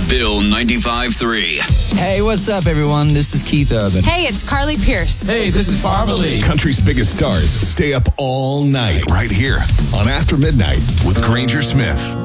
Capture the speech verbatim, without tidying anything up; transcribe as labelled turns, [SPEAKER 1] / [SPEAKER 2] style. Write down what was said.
[SPEAKER 1] Bill ninety-five three.
[SPEAKER 2] Hey, what's up, everyone? This is Keith Urban.
[SPEAKER 3] Hey, it's Carly Pierce.
[SPEAKER 4] Hey, this is Barbara Lee.
[SPEAKER 5] Country's biggest stars stay up all night right here on After Midnight with Granger Smith.